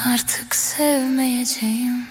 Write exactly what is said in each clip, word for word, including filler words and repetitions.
artık sevmeyeceğim.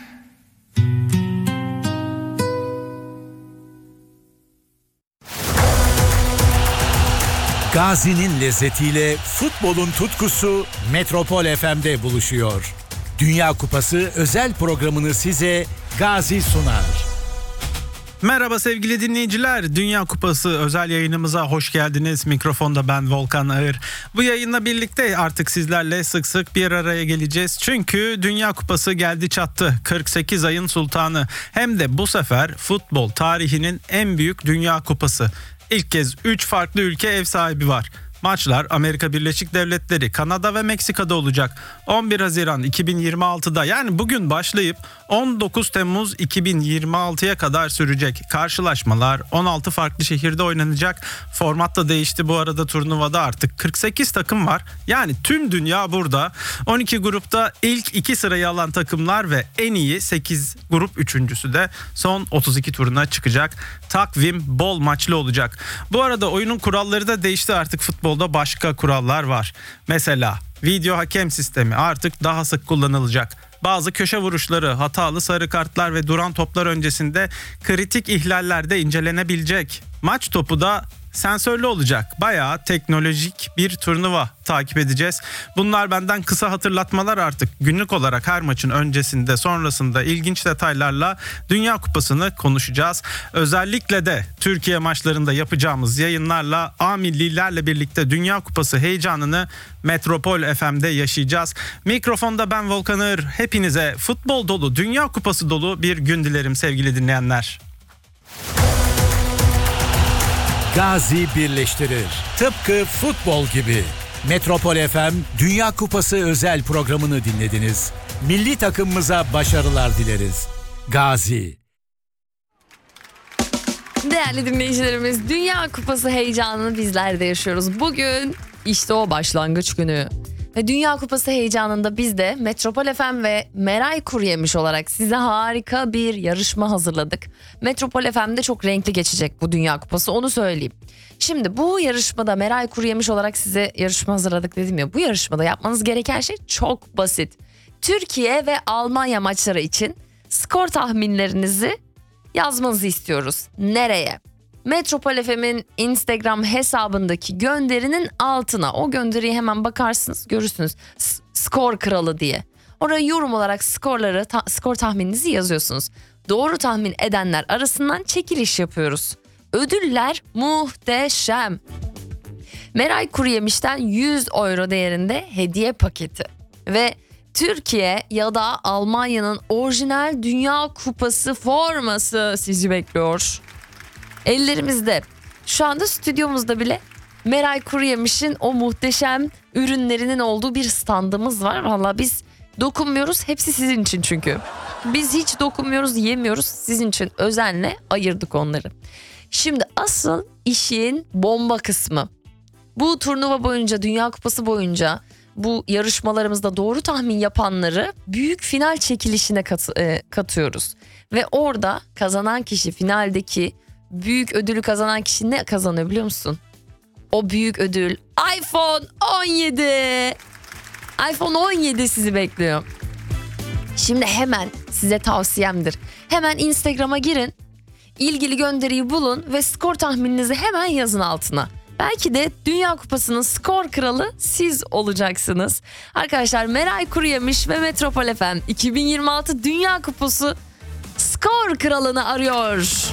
Gazi'nin lezzetiyle futbolun tutkusu Metropol F M'de buluşuyor. Dünya Kupası özel programını size Gazi sunar. Merhaba sevgili dinleyiciler. Dünya Kupası özel yayınımıza hoş geldiniz. Mikrofonda ben Volkan Ağır. Bu yayınla birlikte artık sizlerle sık sık bir araya geleceğiz. Çünkü Dünya Kupası geldi çattı. kırk sekiz ayın sultanı. Hem de bu sefer futbol tarihinin en büyük Dünya Kupası. İlk kez üç farklı ülke ev sahibi var. Maçlar Amerika Birleşik Devletleri, Kanada ve Meksika'da olacak. on bir Haziran iki bin yirmi altıda, yani bugün başlayıp on dokuz Temmuz iki bin yirmi altıya kadar sürecek. Karşılaşmalar on altı farklı şehirde oynanacak. Format da değişti bu arada, turnuvada artık kırk sekiz takım var. Yani tüm dünya burada. on iki grupta ilk iki sırayı alan takımlar ve en iyi sekiz grup üçüncüsü de son otuz iki turuna çıkacak. Takvim bol maçlı olacak. Bu arada oyunun kuralları da değişti artık. Futbolda başka kurallar var. Mesela video hakem sistemi artık daha sık kullanılacak. Bazı köşe vuruşları, hatalı sarı kartlar ve duran toplar öncesinde kritik ihlallerde incelenebilecek. Maç topu da sensörlü olacak. Bayağı teknolojik bir turnuva takip edeceğiz. Bunlar benden kısa hatırlatmalar artık. Günlük olarak her maçın öncesinde, sonrasında ilginç detaylarla Dünya Kupası'nı konuşacağız. Özellikle de Türkiye maçlarında yapacağımız yayınlarla A millilerle birlikte Dünya Kupası heyecanını Metropol F M'de yaşayacağız. Mikrofonda ben Volkan Ağır. Hepinize futbol dolu, Dünya Kupası dolu bir gün dilerim sevgili dinleyenler. Gazi birleştirir. Tıpkı futbol gibi. Metropol F M Dünya Kupası özel programını dinlediniz. Milli takımımıza başarılar dileriz. Gazi. Değerli dinleyicilerimiz, Dünya Kupası heyecanını bizler de yaşıyoruz. Bugün işte o başlangıç günü. Ve Dünya Kupası heyecanında biz de Metropol F M ve Meray Kuruyemiş olarak size harika bir yarışma hazırladık. Metropol F M'de çok renkli geçecek bu Dünya Kupası, onu söyleyeyim. Şimdi bu yarışmada Meray Kuruyemiş olarak size yarışma hazırladık dedim ya. Bu yarışmada yapmanız gereken şey çok basit. Türkiye ve Almanya maçları için skor tahminlerinizi yazmanızı istiyoruz. Nereye? Metropol F M'in Instagram hesabındaki gönderinin altına, o gönderiye hemen bakarsınız, görürsünüz S- skor kralı diye. Oraya yorum olarak skorları, ta- skor tahmininizi yazıyorsunuz. Doğru tahmin edenler arasından çekiliş yapıyoruz. Ödüller muhteşem. Meray Kuruyemiş'ten yüz euro değerinde hediye paketi ve Türkiye ya da Almanya'nın orijinal Dünya Kupası forması sizi bekliyor. Ellerimizde. Şu anda stüdyomuzda bile Meray Kuruyemiş'in o muhteşem ürünlerinin olduğu bir standımız var. Vallahi biz dokunmuyoruz, hepsi sizin için çünkü. Biz hiç dokunmuyoruz, yemiyoruz, sizin için özenle ayırdık onları. Şimdi asıl işin bomba kısmı. Bu turnuva boyunca, Dünya Kupası boyunca bu yarışmalarımızda doğru tahmin yapanları büyük final çekilişine kat, e, katıyoruz. Ve orada kazanan kişi, finaldeki büyük ödülü kazanan kişi ne kazanıyor biliyor musun? O büyük ödül iPhone on yedi. iPhone on yedi sizi bekliyor. Şimdi hemen size tavsiyemdir. Hemen Instagram'a girin. İlgili gönderiyi bulun ve skor tahmininizi hemen yazın altına. Belki de Dünya Kupası'nın skor kralı siz olacaksınız. Arkadaşlar, Meray Kuruyemiş ve Metropol F M iki bin yirmi altı Dünya Kupası skor kralını arıyor.